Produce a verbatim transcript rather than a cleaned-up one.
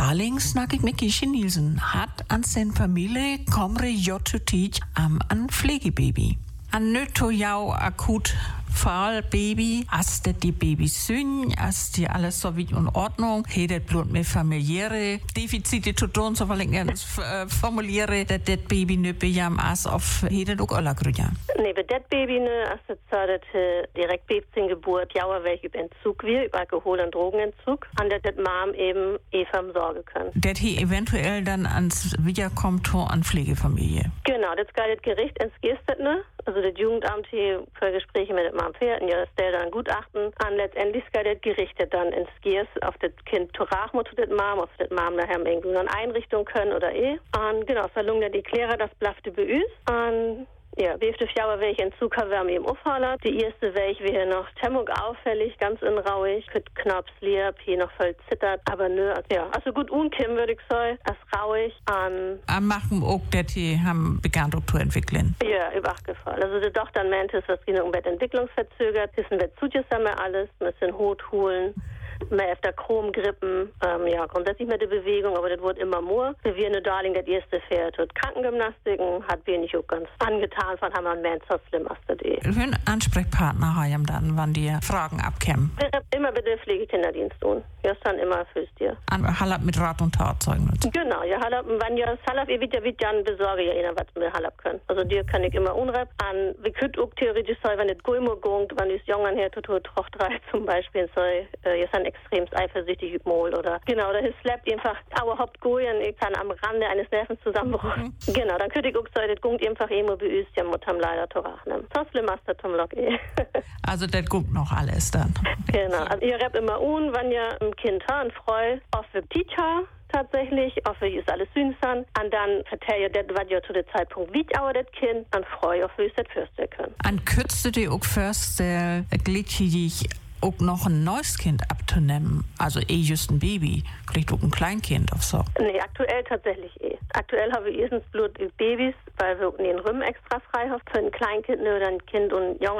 Darling snack ik med Gisje Nielsen. Hat an sen familie komre jotutit am an Pflegebaby. An nöto jau akut Fall Baby, as det die Baby syn, as die alles so wie in Ordnung, hedet blut mit familiäre Defizite zu tun, so weil ich ganz äh, formuliere, dass das Baby ne bejam as auf hedet auch alla grüja. Nee, bei das Baby ne, as das zadet direkt Babzin Geburt, jauer welch über Entzug wir, über Alkohol- und Drogenentzug, an das das Mom eben Eva sorgen können. Das hier eventuell dann ans Wiederkommt an Pflegefamilie. Genau, das geht das Gericht ins Gestet, ne? Also das Jugendamt hier für Gespräche mit dem Mom fährt, ja, das stellt dann Gutachten an. Letztendlich geht das gerichtet dann ins Giers auf das Kind Torachmo zu das Mom, auf das Mom daheim irgendwie eine Einrichtung können oder eh. Und genau, verlungen der die Klärer, das blaffte bei uns. Und ja, wie viele Jahre welche in Zug haben wir im aufhalten. Die erste welche wäre noch Temmung auffällig, ganz unrauig, mit Knaps lieb, hier noch voll zittert, aber nö, ja, also gut unkim würde ich sagen, als rauig an. Am machen auch, dass die haben begann Doktor entwickeln. Ja, über acht gefallen. Also die Tochter meinte, was ging um Bett entwicklungsverzögert, wissen wir zu wir alles, müssen Hut holen. Mehr öfter Chromgrippen, ähm, ja, grundsätzlich mit der Bewegung, aber das wird immer mehr. Wir eine Darling, das erste fährt, wird Krankengymnastiken, hat wenig auch ganz angetan, von haben wir einen Mensch so schlimm als das eh. Für einen Ansprechpartner haben dann, wann die Fragen abkämen? Wir immer bitte Pflegekinderdienst tun. Ja, ist dann immer fürs dir. An Halab mit Rat und Tat zeugen. Genau, ja, Halab, wenn ja, Halab, ihr wird ja, wird ja besorge ja einer, was wir Halab können. Also dir kann ich immer unrep. An, wir können auch theoretisch sagen, wenn das Gulmo gungt, wenn die Jungen her total trochtreit zum Beispiel, so, äh, ist dann extrem eifersüchtig Hypmol oder genau, das slappt einfach aber Hauptgoyen, ich kann am Rande eines Nervenzusammenbruchs. Mhm. Genau, dann könnte ich auch sagen, das gungt einfach immer beüßt, ja, Mutam leider Torach nehmen. So schlimm ist das zum Log eh. Also das guckt noch alles dann. Genau, also ihr habt immer un, wenn ihr ein Kind habt, ein Freu, auf dem Teacher tatsächlich, auf wie ist alles süßan, und dann verteilt ihr das, was ihr zu dem Zeitpunkt wie auch das Kind, an Freu, auf wie es das fürsten können. An kürzte die auch first, der Glitchi, die ich auch noch ein neues Kind abzunehmen, also eh just ein Baby, kriegt auch ein Kleinkind auf so. Nee, aktuell tatsächlich eh. Aktuell haben wir erstens Blut Babys, weil wir den Rümm extra frei haben für ein Kleinkind oder ein Kind und Junge.